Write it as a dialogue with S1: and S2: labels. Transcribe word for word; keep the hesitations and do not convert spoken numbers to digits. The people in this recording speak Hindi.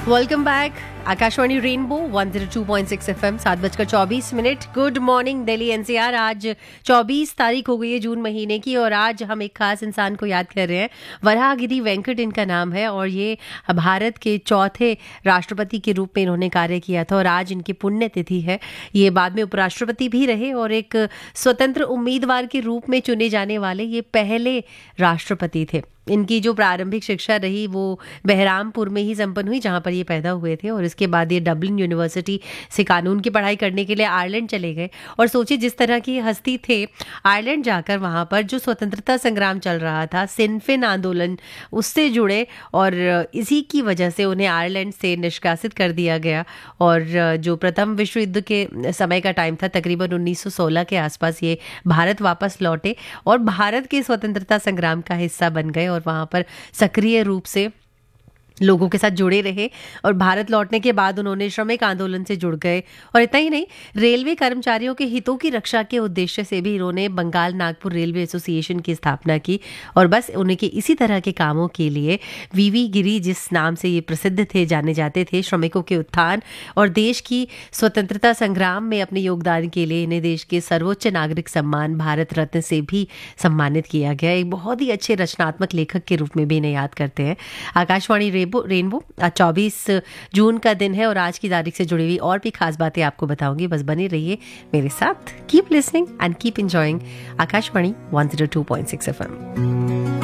S1: Welcome back. Akashvani rainbow one zero two point six FM, सात बजकर चौबीस minute. Good morning Delhi NCR. आज चौबीस तारीख हो गई है जून महीने की, और आज हम एक खास इंसान को याद कर रहे हैं। वराहगिरि वेंकट इनका नाम है, और ये भारत के चौथे राष्ट्रपति के रूप में इन्होंने कार्य किया था, और आज इनकी पुण्यतिथि है। ये बाद में उपराष्ट्रपति भी रहे, और एक स्वतंत्र उम्मीदवार के रूप में चुने जाने वाले ये पहले राष्ट्रपति थे। इनकी जो प्रारंभिक शिक्षा रही वो बहरामपुर में ही संपन्न हुई, जहाँ पर ये पैदा हुए थे, और इसके बाद ये डबलिन यूनिवर्सिटी से कानून की पढ़ाई करने के लिए आयरलैंड चले गए। और सोचिए, जिस तरह की हस्ती थे, आयरलैंड जाकर वहाँ पर जो स्वतंत्रता संग्राम चल रहा था, सिनफिन आंदोलन, उससे जुड़े, और इसी की वजह से उन्हें आयरलैंड से निष्कासित कर दिया गया। और जो प्रथम विश्व युद्ध के समय का टाइम था, तकरीबन उन्नीस सौ सोलह के आसपास ये भारत वापस लौटे और भारत के स्वतंत्रता संग्राम का हिस्सा बन गए, और वहाँ पर सक्रिय रूप से लोगों के साथ जुड़े रहे। और भारत लौटने के बाद उन्होंने श्रमिक आंदोलन से जुड़ गए, और इतना ही नहीं, रेलवे कर्मचारियों के हितों की रक्षा के उद्देश्य से भी इन्होंने बंगाल नागपुर रेलवे एसोसिएशन की स्थापना की। और बस उनके इसी तरह के कामों के लिए वीवी गिरी, जिस नाम से ये प्रसिद्ध थे, जाने जाते थे, श्रमिकों के उत्थान और देश की स्वतंत्रता संग्राम में अपने योगदान के लिए इन्हें देश के सर्वोच्च नागरिक सम्मान भारत रत्न से भी सम्मानित किया गया। एक बहुत ही अच्छे रचनात्मक लेखक के रूप में भी इन्हें याद करते हैं। आकाशवाणी रेनबो आज चौबीस जून का दिन है, और आज की तारीख से जुड़ी हुई और भी खास बातें आपको बताऊंगी। बस बने रहिए मेरे साथ। Keep listening and keep enjoying Akashvani one zero two point six FM.